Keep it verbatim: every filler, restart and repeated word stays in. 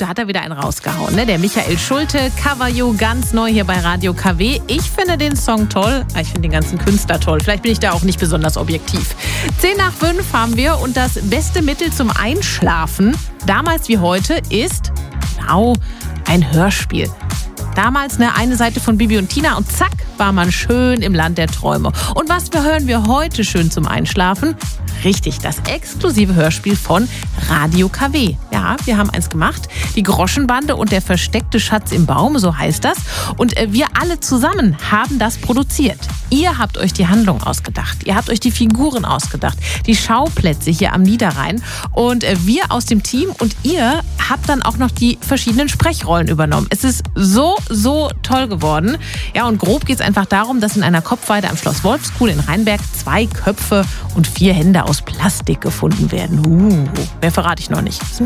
da hat er wieder einen rausgehauen. Ne? Der Michael Schulte, Cover You, ganz neu hier bei Radio K W. Ich finde den Song toll. Ich finde den ganzen Künstler toll. Vielleicht bin ich da auch nicht besonders objektiv. Zehn nach fünf haben wir und das beste Mittel zum Einschlafen, damals wie heute, ist genau ein Hörspiel. Damals ne, eine Seite von Bibi und Tina und zack, war man schön im Land der Träume. Und was hören wir heute schön zum Einschlafen? Richtig, das exklusive Hörspiel von Radio K W. Ja, wir haben eins gemacht. Die Groschenbande und der versteckte Schatz im Baum, so heißt das. Und äh, wir alle zusammen haben das produziert. Ihr habt euch die Handlung ausgedacht. Ihr habt euch die Figuren ausgedacht. Die Schauplätze hier am Niederrhein. Und äh, wir aus dem Team und ihr habt dann auch noch die verschiedenen Sprechrollen übernommen. Es ist so, so toll geworden. Ja, und grob geht es einfach darum, dass in einer Kopfweide am Schloss Wolfskuhl in Rheinberg zwei Köpfe und vier Hände aus Plastik gefunden werden. Uh, mehr verrate ich noch nicht.